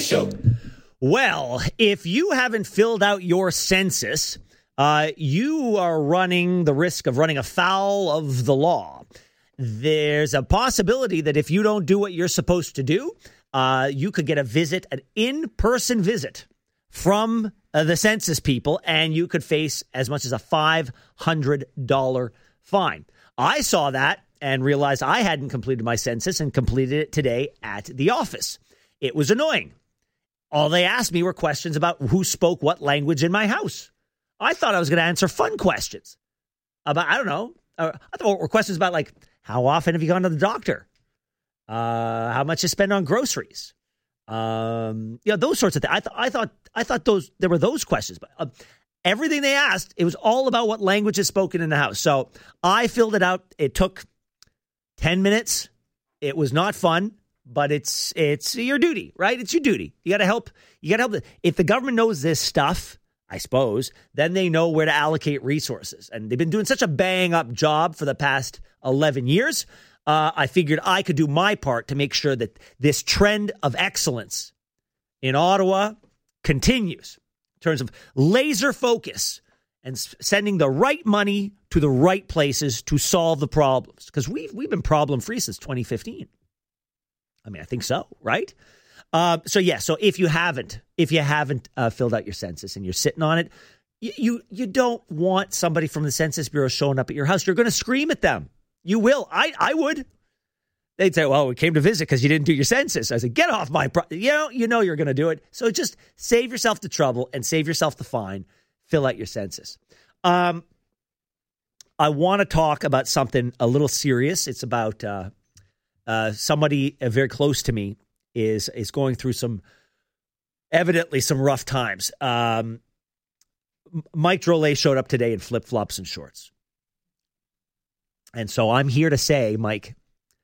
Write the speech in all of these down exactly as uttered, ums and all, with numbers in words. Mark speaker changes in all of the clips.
Speaker 1: Show.
Speaker 2: Well, if you haven't filled out your census, uh, you are running the risk of running afoul of the law. There's a possibility that if you don't do what you're supposed to do, uh, you could get a visit, an in-person visit from uh, the census people, and you could face as much as a five hundred dollars fine. I saw that and realized I hadn't completed my census and completed it today at the office. It was annoying. All they asked me were questions about who spoke what language in my house. I thought I was going to answer fun questions about, I don't know, uh, I thought were questions about like, how often have you gone to the doctor? Uh, how much you spend on groceries? Um, you know, those sorts of things. I, th- I thought, I thought those, there were those questions, but uh, everything they asked, it was all about what language is spoken in the house. So I filled it out. It took ten minutes. It was not fun. But it's it's your duty, right? It's your duty. You got to help. You got to help. If the government knows this stuff, I suppose, then they know where to allocate resources. And they've been doing such a bang up job for the past eleven years. Uh, I figured I could do my part to make sure that this trend of excellence in Ottawa continues in terms of laser focus and s- sending the right money to the right places to solve the problems. Because we've, we've been problem free since twenty fifteen. I mean, I think so, right? Uh, so, yeah, so if you haven't, if you haven't uh, filled out your census and you're sitting on it, you, you you don't want somebody from the Census Bureau showing up at your house. You're going to scream at them. You will. I I would. They'd say, well, we came to visit because you didn't do your census. I said, get off my pro-. You know, you know you're going to do it. So just save yourself the trouble and save yourself the fine. Fill out your census. Um, I want to talk about something a little serious. It's about... Uh, Uh, somebody uh, very close to me is is going through some, evidently some rough times. Um, Mike Drolet showed up today in flip-flops and shorts. And so I'm here to say, Mike,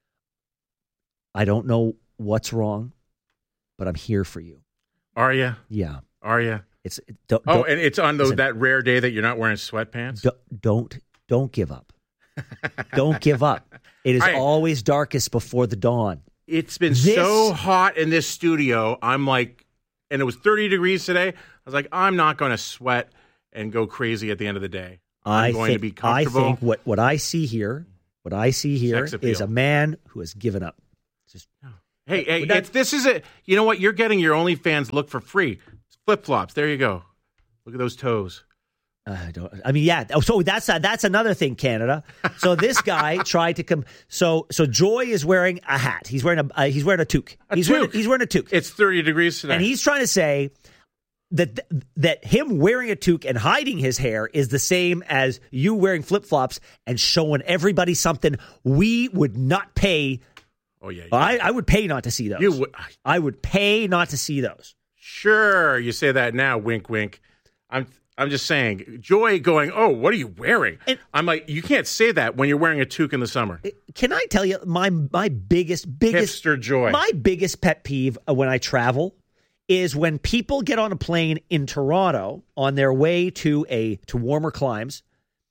Speaker 2: I don't know what's wrong, but I'm here for you.
Speaker 3: Are you?
Speaker 2: Yeah.
Speaker 3: Are you?
Speaker 2: It's don't,
Speaker 3: Oh,
Speaker 2: don't,
Speaker 3: and it's on those,
Speaker 2: listen,
Speaker 3: that rare day that you're not wearing sweatpants?
Speaker 2: Don't, don't, don't give up. Don't give up. It is
Speaker 3: I,
Speaker 2: always darkest before the dawn.
Speaker 3: It's been
Speaker 2: This,
Speaker 3: so hot in this studio. I'm like, and it was thirty degrees today. I was like, I'm not going to sweat and go crazy at the end of the day. I'm
Speaker 2: I
Speaker 3: going
Speaker 2: think,
Speaker 3: to be comfortable.
Speaker 2: I think what, what I see here, what I see here
Speaker 3: Sex appeal.
Speaker 2: is a man who has given up. Just,
Speaker 3: hey, hey,
Speaker 2: not,
Speaker 3: it's, this is it. You know what? You're getting your OnlyFans look for free. Flip flops. There you go. Look at those toes.
Speaker 2: I don't. I mean, yeah. So that's uh, that's another thing, Canada. So this guy tried to come. So so Joy is wearing a hat. He's wearing a uh, he's wearing a toque.
Speaker 3: A
Speaker 2: he's
Speaker 3: toque.
Speaker 2: wearing a, he's wearing a toque.
Speaker 3: It's thirty degrees today,
Speaker 2: and he's trying to say that that him wearing a toque and hiding his hair is the same as you wearing flip flops and showing everybody something we would not pay.
Speaker 3: Oh yeah,
Speaker 2: I, I would pay not to see those.
Speaker 3: You would.
Speaker 2: I would pay not to see those.
Speaker 3: Sure, you say that now. Wink, wink. I'm. I'm just saying, Joy going, oh, what are you wearing? And I'm like, you can't say that when you're wearing a toque in the summer.
Speaker 2: Can I tell you my my biggest, biggest...
Speaker 3: Hipster Joy.
Speaker 2: My biggest pet peeve when I travel is when people get on a plane in Toronto on their way to a to warmer climes,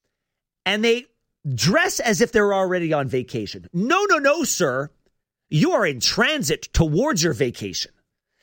Speaker 2: and they dress as if they're already on vacation. No, no, no, sir. You are in transit towards your vacation.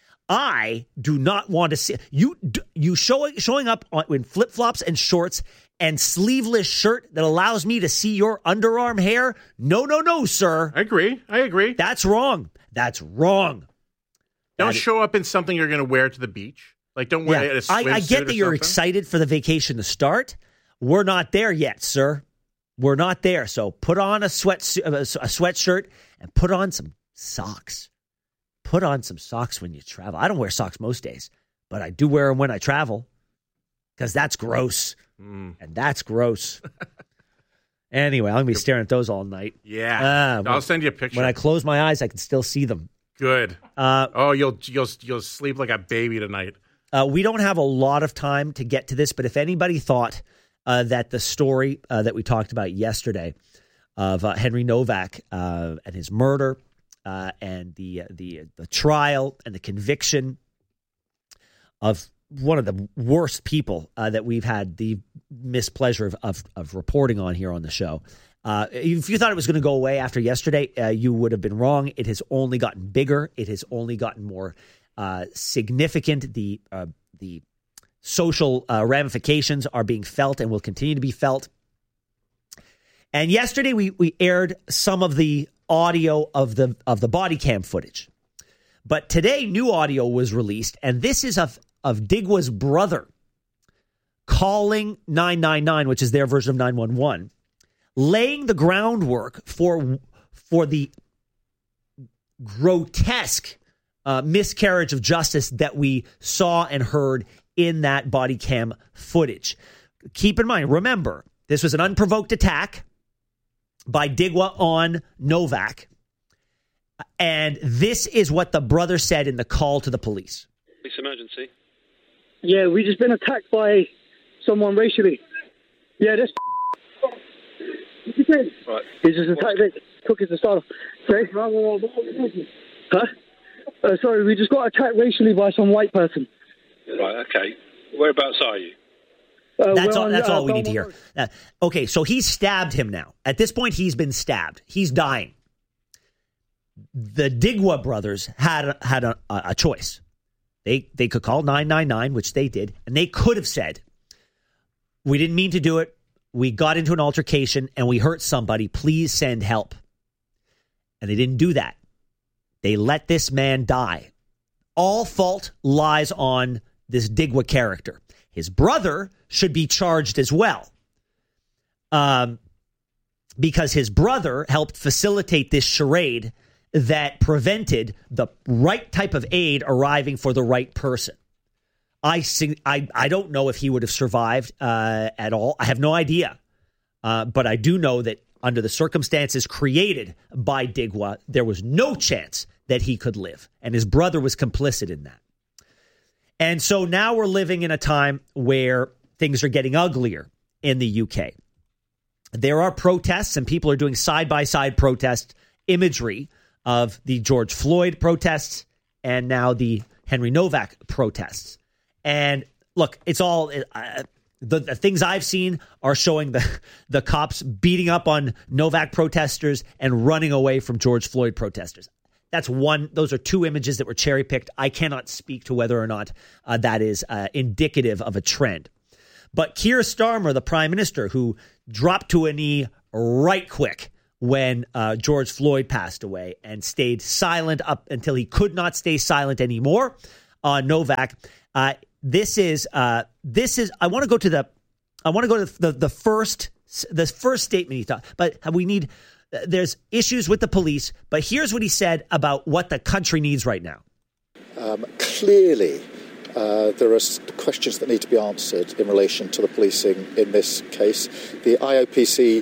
Speaker 2: I do not want to see you. You showing showing up on, in flip flops and shorts and sleeveless shirt that allows me to see your underarm hair. No, no, no, sir.
Speaker 3: I agree. I agree.
Speaker 2: That's wrong. That's wrong.
Speaker 3: Don't
Speaker 2: that
Speaker 3: show up in something you're going to wear to the beach. Like, don't wear
Speaker 2: yeah,
Speaker 3: it a swimsuit
Speaker 2: I, I get that you're
Speaker 3: something.
Speaker 2: excited for the vacation to start. We're not there yet, sir. We're not there. So put on a sweat a sweatshirt and put on some socks. Put on some socks when you travel. I don't wear socks most days, but I do wear them when I travel because that's gross. Mm. And that's gross. Anyway, I'm going to be staring at those all night.
Speaker 3: Yeah.
Speaker 2: Uh,
Speaker 3: I'll send you a picture.
Speaker 2: When I close my eyes, I can still see them.
Speaker 3: Good.
Speaker 2: Uh,
Speaker 3: oh, you'll you'll you'll sleep like a baby tonight.
Speaker 2: Uh, we don't have a lot of time to get to this, but if anybody thought uh, that the story uh, that we talked about yesterday of uh, Henry Novak uh, and his murder, Uh, and the, the the trial and the conviction of one of the worst people uh, that we've had the mispleasure of, of, of reporting on here on the show. Uh, if you thought it was going to go away after yesterday, uh, you would have been wrong. It has only gotten bigger. It has only gotten more uh, significant. The uh, the social uh, ramifications are being felt and will continue to be felt. And yesterday we we aired some of the audio of the of the body cam footage. But today new audio was released, and this is of of Digwa's brother calling nine nine nine, which is their version of nine one one, laying the groundwork for for the grotesque uh, miscarriage of justice that we saw and heard in that body cam footage. Keep in mind, remember, this was an unprovoked attack by Digwa on Novak. And this is what the brother said in the call to the police.
Speaker 1: Police emergency.
Speaker 4: Yeah, we just been attacked by someone racially. Yeah, this.
Speaker 1: Right.
Speaker 4: He just attacked it. Took his starter. Okay. Huh? Uh, sorry, we just got attacked racially by some white person.
Speaker 1: Right. Okay. Whereabouts are you?
Speaker 4: Uh,
Speaker 2: That's all.
Speaker 4: on,
Speaker 2: That's
Speaker 4: uh,
Speaker 2: all we need to hear. Uh, okay, so he stabbed him now. At this point, he's been stabbed. He's dying. The Digwa brothers had a, had a, a choice. They they could call nine nine nine, which they did, and they could have said, "We didn't mean to do it. We got into an altercation and we hurt somebody. Please send help." And they didn't do that. They let this man die. All fault lies on this Digwa character. His brother should be charged as well, um, because his brother helped facilitate this charade that prevented the right type of aid arriving for the right person. I I, I don't know if he would have survived uh, at all. I have no idea. Uh, but I do know that under the circumstances created by Digwa, there was no chance that he could live. And his brother was complicit in that. And so now we're living in a time where things are getting uglier in the U K. There are protests, and people are doing side-by-side protest imagery of the George Floyd protests and now the Henry Novak protests. And look, it's all uh, the, the things I've seen are showing the the cops beating up on Novak protesters and running away from George Floyd protesters. That's one. Those are two images that were cherry picked. I cannot speak to whether or not uh, that is uh, indicative of a trend. But Keir Starmer, the prime minister, who dropped to a knee right quick when uh, George Floyd passed away and stayed silent up until he could not stay silent anymore on Novak. Uh, this is uh, this is. I want to go to the. I want to go to the the first the first statement he thought. But we need. There's issues with the police. But here's what he said about what the country needs right now.
Speaker 5: Um, clearly, uh, there are questions that need to be answered in relation to the policing in this case. The I O P C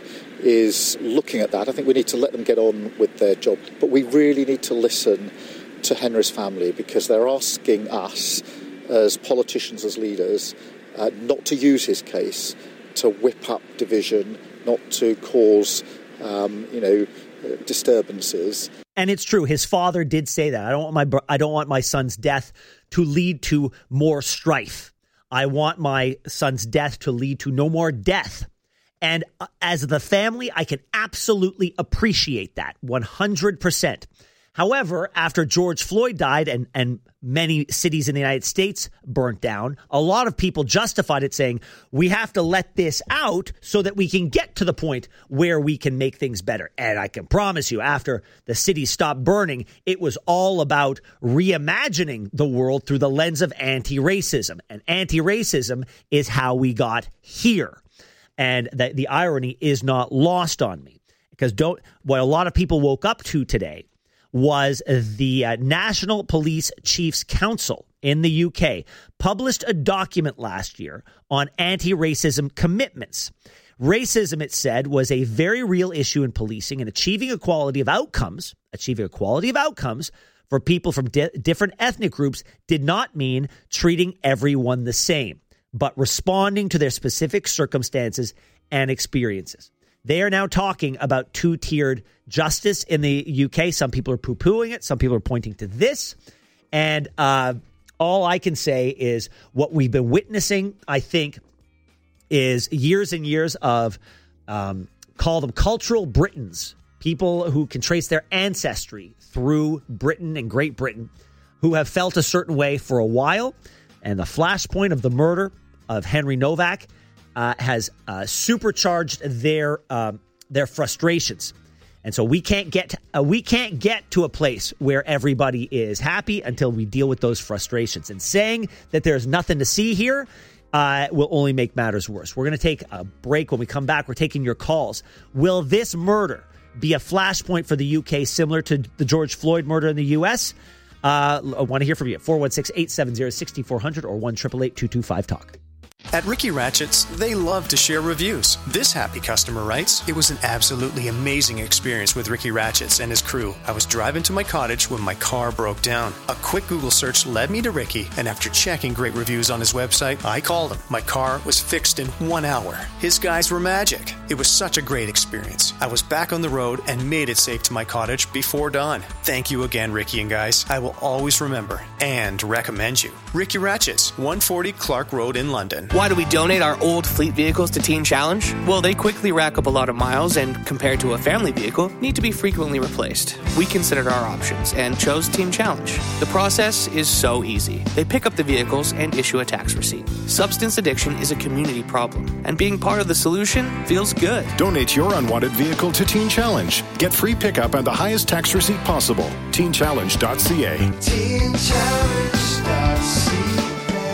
Speaker 5: is looking at that. I think we need to let them get on with their job. But we really need to listen to Henry's family, because they're asking us as politicians, as leaders, uh, not to use his case to whip up division, not to cause, um, you know, uh, disturbances.
Speaker 2: And it's true. His father did say that. I don't want my bro- I don't want my son's death to lead to more strife. I want my son's death to lead to no more death. And as the family, I can absolutely appreciate that one hundred percent. However, after George Floyd died and, and many cities in the United States burnt down, a lot of people justified it saying, we have to let this out so that we can get to the point where we can make things better. And I can promise you, after the cities stopped burning, it was all about reimagining the world through the lens of anti-racism. And anti-racism is how we got here. And the, the irony is not lost on me, because don't what a lot of people woke up to today was the uh, National Police Chiefs Council in the U K published a document last year on anti-racism commitments. Racism, it said, was a very real issue in policing, and achieving equality of outcomes, achieving equality of outcomes for people from di- different ethnic groups did not mean treating everyone the same, but responding to their specific circumstances and experiences. They are now talking about two-tiered justice in the U K. Some people are poo-pooing it. Some people are pointing to this. And uh, all I can say is what we've been witnessing, I think, is years and years of, um, call them cultural Britons, people who can trace their ancestry through Britain and Great Britain, who have felt a certain way for a while, and the flashpoint of the murder of Henry Novak uh, has uh, supercharged their uh, their frustrations. And so we can't get uh, we can't get to a place where everybody is happy until we deal with those frustrations. And saying that there's nothing to see here uh, will only make matters worse. We're going to take a break. When we come back, we're taking your calls. Will this murder be a flashpoint for the U K similar to the George Floyd murder in the U S? Uh, I want to hear from you at four one six, eight seven zero, six four zero zero or one eight eight eight, two two five, talk.
Speaker 6: At Ricky Ratchett's, they love to share reviews. This happy customer writes, "It was an absolutely amazing experience with Ricky Ratchett's and his crew. I was driving to my cottage when my car broke down. A quick Google search led me to Ricky, and after checking great reviews on his website, I called him. My car was fixed in one hour. His guys were magic. It was such a great experience. I was back on the road and made it safe to my cottage before dawn. Thank you again, Ricky and guys. I will always remember and recommend you. Ricky Ratchett's, one forty Clark Road in London."
Speaker 7: Why do we donate our old fleet vehicles to Teen Challenge? Well, they quickly rack up a lot of miles and, compared to a family vehicle, need to be frequently replaced. We considered our options and chose Teen Challenge. The process is so easy. They pick up the vehicles and issue a tax receipt. Substance addiction is a community problem, and being part of the solution feels good.
Speaker 8: Donate your unwanted vehicle to Teen Challenge. Get free pickup and the highest tax receipt possible. teen challenge dot c a. teen challenge dot c a.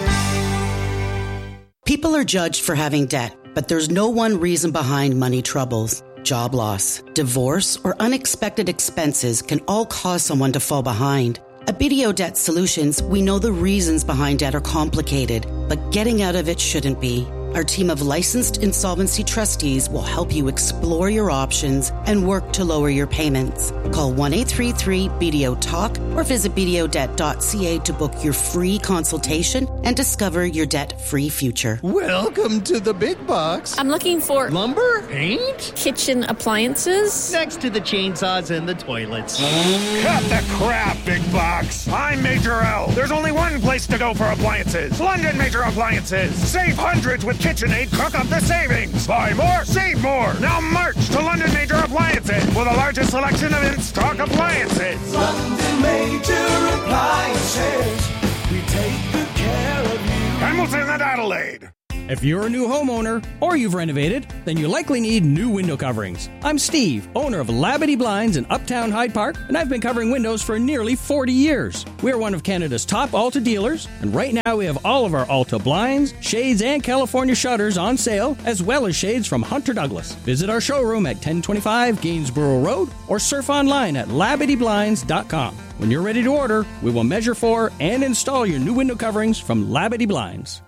Speaker 9: People are judged for having debt, but there's no one reason behind money troubles. Job loss, divorce, or unexpected expenses can all cause someone to fall behind. At B D O Debt Solutions, we know the reasons behind debt are complicated, but getting out of it shouldn't be. Our team of licensed insolvency trustees will help you explore your options and work to lower your payments. Call one eight three three B D O talk or visit b d o debt dot c a to book your free consultation and discover your debt-free future.
Speaker 10: Welcome to the big box.
Speaker 11: I'm looking for
Speaker 10: lumber, paint,
Speaker 11: kitchen appliances.
Speaker 10: Next to the chainsaws and the toilets.
Speaker 12: Cut the crap, big box. I'm Major L. There's only one place to go for appliances. London Major Appliances. Save hundreds with KitchenAid. Cook up the savings. Buy more, save more. Now march to London Major Appliances for the largest selection of in-stock appliances.
Speaker 13: London Major Appliances. We take good care of you.
Speaker 12: Hamilton and Adelaide.
Speaker 14: If you're a new homeowner or you've renovated, then you likely need new window coverings. I'm Steve, owner of Labadee Blinds in Uptown Hyde Park, and I've been covering windows for nearly forty years. We're one of Canada's top Alta dealers, and right now we have all of our Alta blinds, shades, and California shutters on sale, as well as shades from Hunter Douglas. Visit our showroom at ten twenty-five Gainsborough Road or surf online at labadee blinds dot com. When you're ready to order, we will measure for and install your new window coverings from Labadee Blinds.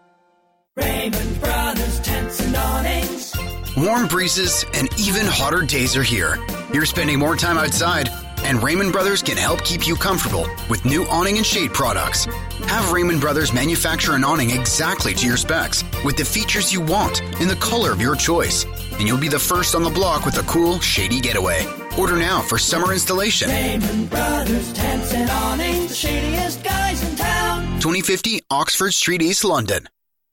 Speaker 13: Raymond Brothers Tents and Awnings.
Speaker 15: Warm breezes and even hotter days are here. You're spending more time outside, and Raymond Brothers can help keep you comfortable with new awning and shade products. Have Raymond Brothers manufacture an awning exactly to your specs with the features you want in the color of your choice, and you'll be the first on the block with a cool, shady getaway. Order now for summer installation.
Speaker 13: Raymond Brothers Tents and Awnings, the shadiest guys in town.
Speaker 15: twenty fifty Oxford Street, East London.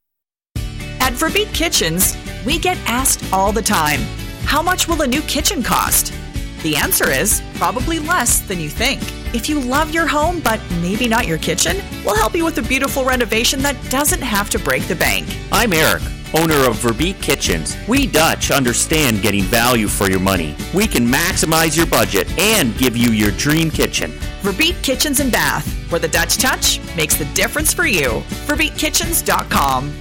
Speaker 16: At Verbeek Kitchens, we get asked all the time, how much will a new kitchen cost? The answer is probably less than you think. If you love your home, but maybe not your kitchen, we'll help you with a beautiful renovation that doesn't have to break the bank.
Speaker 17: I'm Eric, owner of Verbeek Kitchens. We Dutch understand getting value for your money. We can maximize your budget and give you your dream kitchen.
Speaker 16: Verbeek Kitchens and Bath, where the Dutch touch makes the difference for you. verbeek kitchens dot com.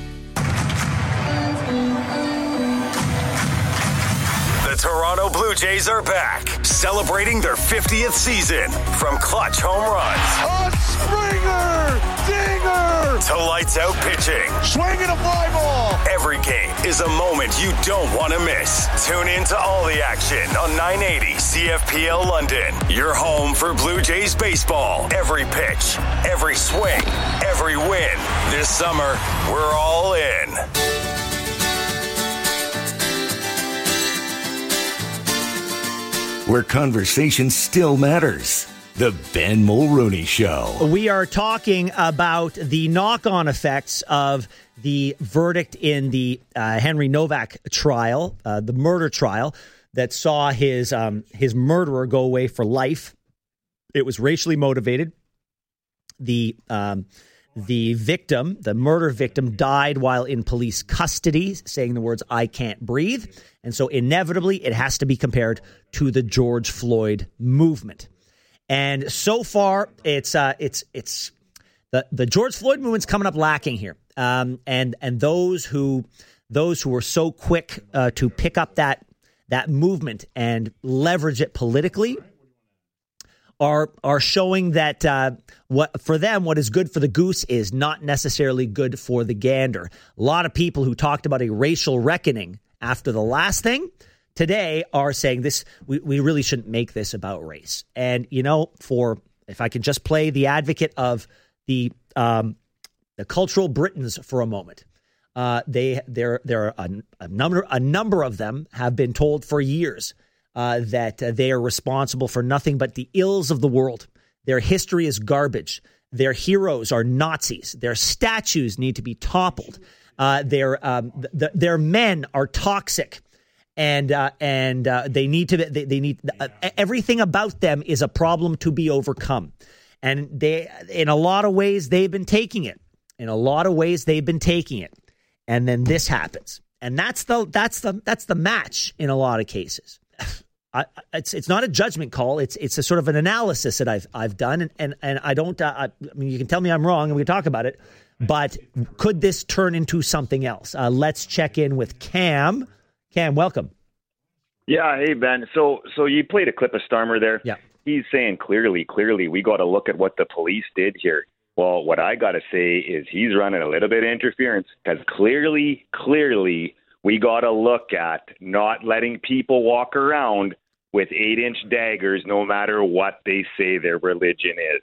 Speaker 18: Toronto Blue Jays are back, celebrating their fiftieth season. From clutch home runs,
Speaker 12: a Springer, dinger,
Speaker 18: to lights out pitching,
Speaker 12: swinging a fly ball.
Speaker 18: Every game is a moment you don't want to miss. Tune in to all the action on nine eighty C F P L London. Your home for Blue Jays baseball. Every pitch, every swing, every win. This summer, we're all in.
Speaker 19: Where conversation still matters. The Ben Mulroney Show.
Speaker 2: We are talking about the knock-on effects of the verdict in the uh, Henry Novak trial, uh, the murder trial that saw his um, his murderer go away for life. It was racially motivated. the um, the victim, the murder victim, died while in police custody, saying the words "I can't breathe," and so inevitably it has to be compared to the George Floyd movement. And so far, it's uh, it's it's the the George Floyd movement's coming up lacking here, um, and and those who those who were so quick uh, to pick up that that movement and leverage it politically are are showing that uh, what for them what is good for the goose is not necessarily good for the gander. A lot of people who talked about a racial reckoning after the last thing today are saying this, we, we really shouldn't make this about race. And, you know, for if I can just play the advocate of the um, the cultural Britons for a moment, uh, they there there are a, a number a number of them have been told for years uh, that uh, they are responsible for nothing but the ills of the world. Their history is garbage. Their heroes are Nazis. Their statues need to be toppled. Uh, their um, th- their men are toxic. And uh, and uh, they need to they, they need uh, everything about them is a problem to be overcome. And they in a lot of ways they've been taking it. In a lot of ways they've been taking it. And then this happens. And that's the that's the that's the match in a lot of cases. I, it's it's not a judgment call. It's it's a sort of an analysis that I've I've done. And and, and I don't uh, I, I mean you can tell me I'm wrong and we can talk about it. But could this turn into something else? Uh, let's check in with Cam. Cam, welcome.
Speaker 20: Yeah, hey, Ben. So so you played a clip of Starmer there.
Speaker 2: Yeah.
Speaker 20: He's saying clearly, clearly, we got to look at what the police did here. Well, what I got to say is he's running a little bit of interference because clearly, clearly, we got to look at not letting people walk around with eight-inch daggers no matter what they say their religion is.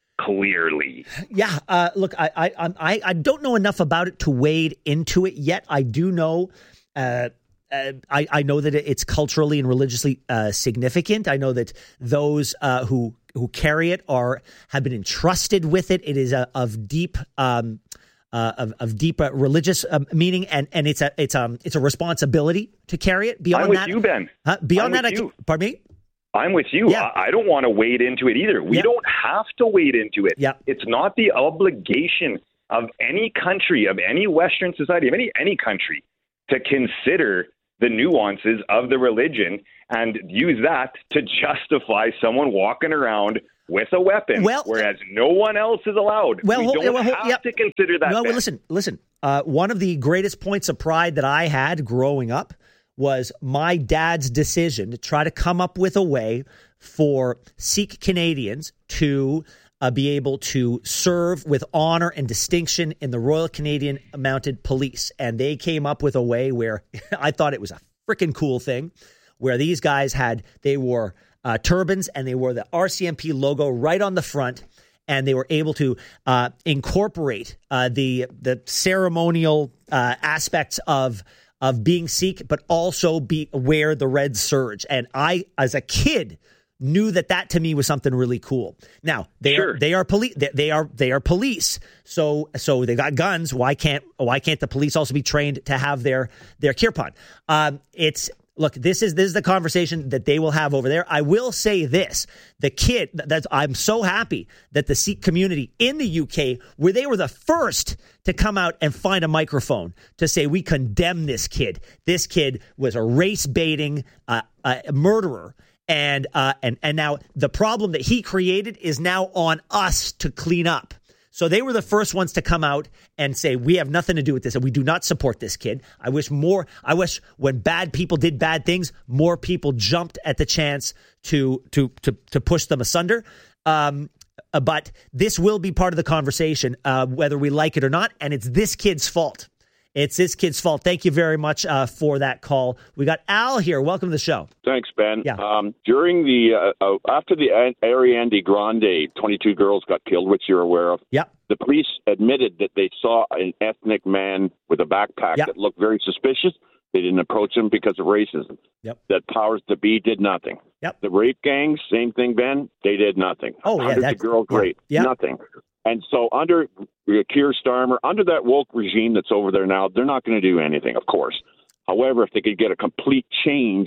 Speaker 20: Clearly.
Speaker 2: Yeah. Uh, look, I, I I I don't know enough about it to wade into it yet. I do know uh Uh, I, I know that it's culturally and religiously uh, significant. I know that those uh, who who carry it are have been entrusted with it. It is a, of deep um, uh, of, of deep uh, religious um, meaning, and, and it's a it's um it's a responsibility to carry it. Beyond
Speaker 20: I'm with
Speaker 2: that,
Speaker 20: you, Ben.
Speaker 2: Huh? Beyond
Speaker 20: I'm
Speaker 2: that, I
Speaker 20: with
Speaker 2: can,
Speaker 20: you.
Speaker 2: pardon me.
Speaker 20: I'm with you.
Speaker 2: Yeah.
Speaker 20: I, I don't want to wade into it either. We
Speaker 2: Yeah.
Speaker 20: don't have to wade into it.
Speaker 2: Yeah.
Speaker 20: It's not the obligation of any country, of any Western society, of any any country, to consider the nuances of the religion and use that to justify someone walking around with a weapon,
Speaker 2: well,
Speaker 20: whereas no one else is allowed.
Speaker 2: Well,
Speaker 20: we
Speaker 2: hold,
Speaker 20: don't
Speaker 2: well, hold,
Speaker 20: have
Speaker 2: yeah.
Speaker 20: to consider that.
Speaker 2: No, well,
Speaker 20: Ben.
Speaker 2: listen, listen. Uh, one of the greatest points of pride that I had growing up was my dad's decision to try to come up with a way for Sikh Canadians to Uh, be able to serve with honor and distinction in the Royal Canadian Mounted Police. And they came up with a way where I thought it was a freaking cool thing, where these guys had, they wore uh, turbans and they wore the R C M P logo right on the front. And they were able to uh, incorporate uh, the the ceremonial uh, aspects of of being Sikh, but also be wear the red serge. And I, as a kid, knew that that to me was something really cool. Now they
Speaker 20: sure.
Speaker 2: are they are police. They, they are they are police. So so they got guns. Why can't why can't the police also be trained to have their their kirpan? Um, it's look. This is this is the conversation that they will have over there. I will say this: the kid. That I'm so happy that the Sikh community in the U K, where they were the first to come out and find a microphone to say we condemn this kid. This kid was a race baiting uh, uh, murderer. And uh, and and now the problem that he created is now on us to clean up. So they were the first ones to come out and say, we have nothing to do with this and we do not support this kid. I wish more. I wish when bad people did bad things, more people jumped at the chance to to to to push them asunder. Um, but this will be part of the conversation, uh, whether we like it or not. And it's this kid's fault. It's this kid's fault. Thank you very much uh, for that call. We got Al here. Welcome to the show.
Speaker 21: Thanks, Ben.
Speaker 2: Yeah.
Speaker 21: Um, during the uh, uh, after the Ariana Grande, twenty-two girls got killed, which you're aware of.
Speaker 2: Yep.
Speaker 21: The police admitted that they saw an ethnic man with a backpack
Speaker 2: yep.
Speaker 21: that looked very suspicious. They didn't approach him because of racism.
Speaker 2: Yep.
Speaker 21: That powers to be did nothing.
Speaker 2: Yep.
Speaker 21: The rape gangs, same thing, Ben. They did nothing.
Speaker 2: Oh, yeah.
Speaker 21: Hundreds of girls
Speaker 2: yeah.
Speaker 21: raped.
Speaker 2: Yep.
Speaker 21: Nothing. And so under Keir Starmer, under that woke regime that's over there now, they're not going to do anything, of course. However, if they could get a complete change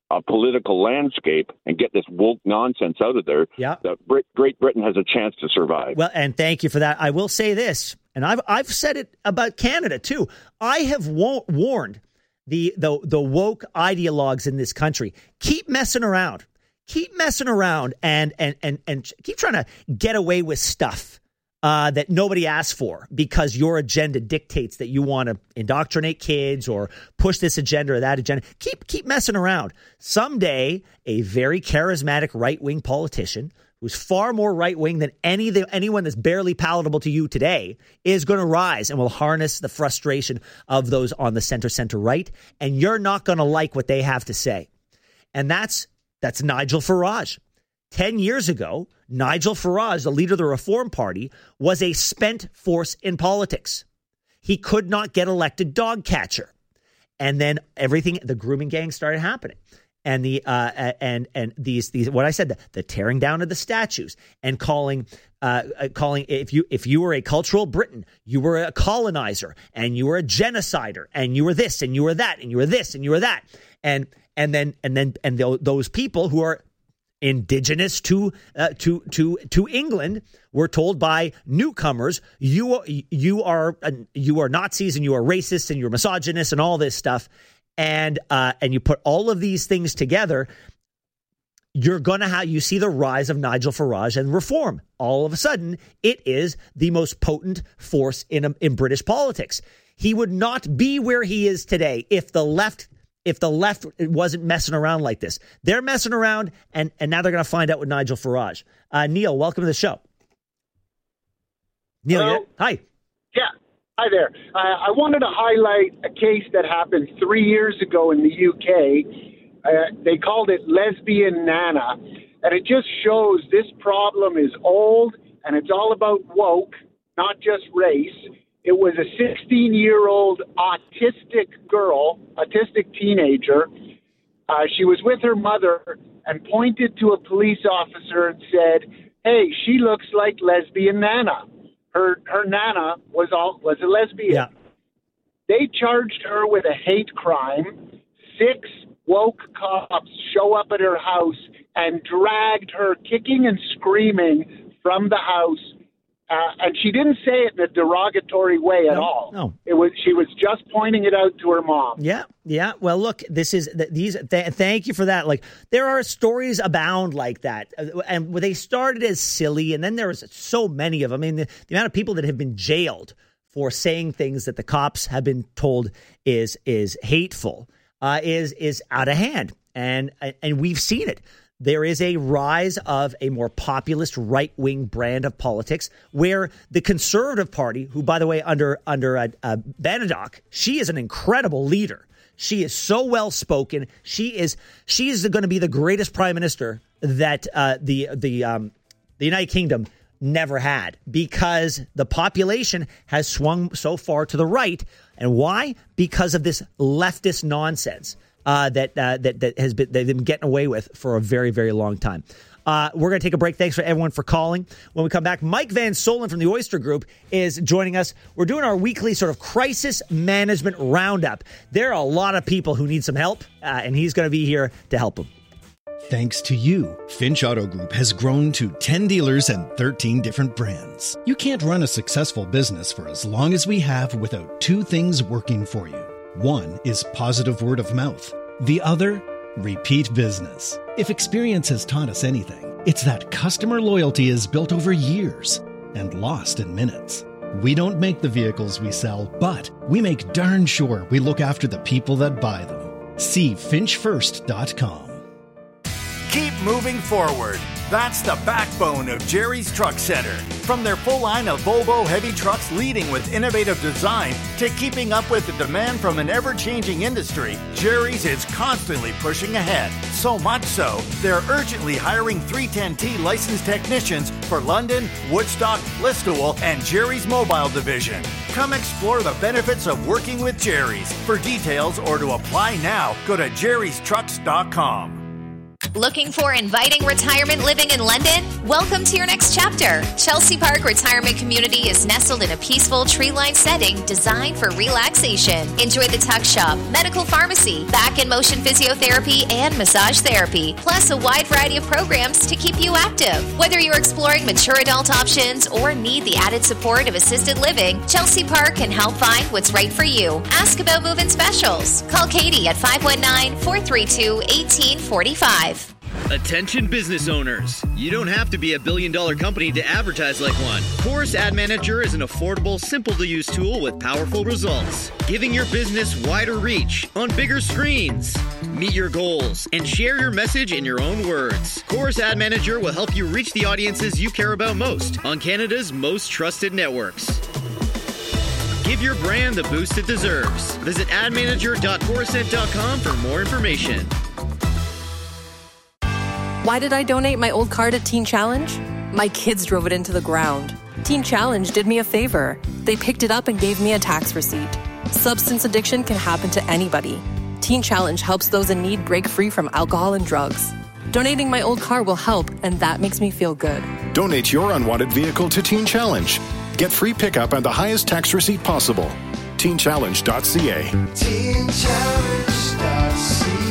Speaker 21: a political landscape and get this woke nonsense out of there,
Speaker 2: yeah.
Speaker 21: that Brit- Great Britain has a chance to survive.
Speaker 2: Well, and thank you for that. I will say this, and I've I've said it about Canada too. I have wa- warned the, the the woke ideologues in this country, keep messing around. Keep messing around and and and and keep trying to get away with stuff uh, that nobody asked for because your agenda dictates that you want to indoctrinate kids or push this agenda or that agenda. Keep keep messing around. Someday, a very charismatic right-wing politician who's far more right-wing than any anyone that's barely palatable to you today is going to rise and will harness the frustration of those on the center-center right, and you're not going to like what they have to say. And that's That's Nigel Farage. Ten years ago, Nigel Farage, the leader of the Reform Party, was a spent force in politics. He could not get elected dog catcher. And then everything, the grooming gang started happening. And the uh, and and these these what I said, the, the tearing down of the statues and calling uh, calling if you if you were a cultural Briton, you were a colonizer and you were a genocider and you were this and you were that and you were this and you were that. And And then, and then, and th- those people who are indigenous to uh, to to to England were told by newcomers, you you are uh, you are Nazis and you are racists and you're misogynists and all this stuff, and uh, and you put all of these things together, you're gonna have you see the rise of Nigel Farage and Reform. All of a sudden, it is the most potent force in in British politics. He would not be where he is today if the left. If the left wasn't messing around like this. They're messing around, and, and now they're going to find out with Nigel Farage. Uh, Neil, welcome to the show. Neil,
Speaker 3: Hello?
Speaker 2: you- hi.
Speaker 3: Yeah, hi there. Uh, I wanted to highlight a case that happened three years ago in the U K. Uh, they called it Lesbian Nana, and it just shows this problem is old, and it's all about woke, not just race. It was a sixteen-year-old autistic girl, autistic teenager. Uh, she was with her mother and pointed to a police officer and said, "Hey, she looks like Lesbian Nana." Her her Nana was all was a lesbian.
Speaker 2: Yeah.
Speaker 3: They charged her with a hate crime. Six woke cops show up at her house and dragged her kicking and screaming from the house. Uh, and she didn't say it in a derogatory way at
Speaker 2: No,
Speaker 3: all.
Speaker 2: no.
Speaker 3: It was she was just pointing it out to her mom.
Speaker 2: Yeah, yeah. Well, look, this is th- these. Th- thank you for that. Like, there are stories abound like that, uh, and they started as silly, and then there was so many of them. I mean, the, the amount of people that have been jailed for saying things that the cops have been told is is hateful uh, is is out of hand, and and we've seen it. There is a rise of a more populist right-wing brand of politics where the Conservative Party, who, by the way, under under uh, uh, Banadoc, she is an incredible leader. She is so well-spoken. She is she is going to be the greatest prime minister that uh, the the um, the United Kingdom never had, because the population has swung so far to the right. And why? Because of this leftist nonsense. Uh, that uh, that that has been they've been getting away with for a very, very long time. Uh, we're going to take a break. Thanks for everyone for calling. When we come back, Mike Van Solen from the Oyster Group is joining us. We're doing our weekly sort of crisis management roundup. There are a lot of people who need some help, uh, and he's going to be here to help them.
Speaker 22: Thanks to you, Finch Auto Group has grown to ten dealers and thirteen different brands. You can't run a successful business for as long as we have without two things working for you. One is positive word of mouth. The other, repeat business. If experience has taught us anything, it's that customer loyalty is built over years and lost in minutes. We don't make the vehicles we sell, but we make darn sure we look after the people that buy them. See finch first dot com.
Speaker 23: Keep moving forward. That's the backbone of Jerry's Truck Center. From their full line of Volvo heavy trucks leading with innovative design to keeping up with the demand from an ever-changing industry, Jerry's is constantly pushing ahead. So much so, they're urgently hiring three ten T licensed technicians for London, Woodstock, Listowel, and Jerry's Mobile Division. Come explore the benefits of working with Jerry's. For details or to apply now, go to jerrys trucks dot com.
Speaker 1: Looking for inviting retirement living in London? Welcome to your next chapter. Chelsea Park Retirement Community is nestled in a peaceful tree-lined setting designed for relaxation. Enjoy the tuck shop, medical pharmacy, back and motion physiotherapy, and massage therapy, plus a wide variety of programs to keep you active. Whether you're exploring mature adult options or need the added support of assisted living, Chelsea Park can help find what's right for you. Ask about move-in specials. Call Katie at five one nine, four three two, one eight four five.
Speaker 4: Attention business owners. You don't have to be a billion dollar company to advertise like one. Chorus Ad Manager is an affordable, simple to use tool with powerful results, giving your business wider reach on bigger screens. Meet your goals and share your message in your own words. Chorus Ad Manager will help you reach the audiences you care about most on Canada's most trusted networks. Give your brand the boost it deserves. Visit ad manager dot corusent dot com for more information.
Speaker 5: Why did I donate my old car to Teen Challenge? My kids drove it into the ground. Teen Challenge did me a favor. They picked it up and gave me a tax receipt. Substance addiction can happen to anybody. Teen Challenge helps those in need break free from alcohol and drugs. Donating my old car will help, and that makes me feel good.
Speaker 8: Donate your unwanted vehicle to Teen Challenge. Get free pickup and the highest tax receipt possible. teen challenge dot c a. teen challenge dot c a.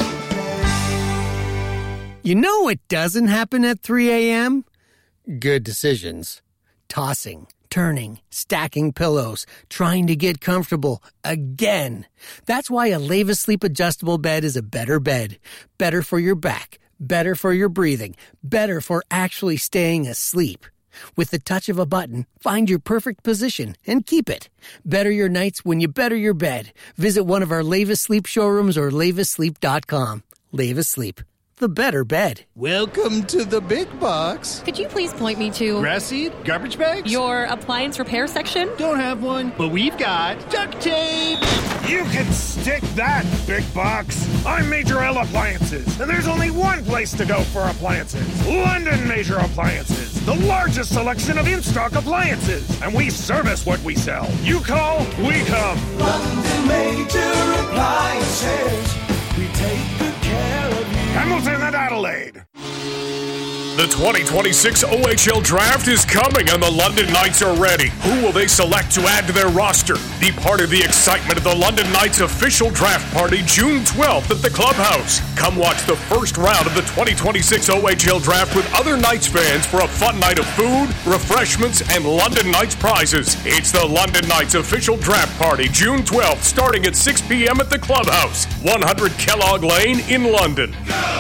Speaker 24: You know what doesn't happen at three a.m.? Good decisions. Tossing, turning, stacking pillows, trying to get comfortable again. That's why a Leva Sleep adjustable bed is a better bed. Better for your back, better for your breathing, better for actually staying asleep. With the touch of a button, find your perfect position and keep it. Better your nights when you better your bed. Visit one of our Leva Sleep showrooms or leva sleep dot com. Leva Sleep, the better bed.
Speaker 10: Welcome to the big box.
Speaker 11: Could you please point me to...
Speaker 10: Grass seed? Garbage bags?
Speaker 11: Your appliance repair section?
Speaker 10: Don't have one, but we've got duct tape.
Speaker 12: You can stick that, big box. I'm Major L Appliances, and there's only one place to go for appliances. London Major Appliances, the largest selection of in-stock appliances. And we service what we sell. You call, we come.
Speaker 13: London Major Appliances. We take good care of you.
Speaker 12: Hamilton and Adelaide.
Speaker 25: The twenty twenty-six O H L Draft is coming and the London Knights are ready. Who will they select to add to their roster? Be part of the excitement of the London Knights official draft party June twelfth at the Clubhouse. Come watch the first round of the twenty twenty-six O H L Draft with other Knights fans for a fun night of food, refreshments, and London Knights prizes. It's the London Knights official draft party June twelfth starting at six p.m. at the Clubhouse, one hundred Kellogg Lane in London.
Speaker 13: Go!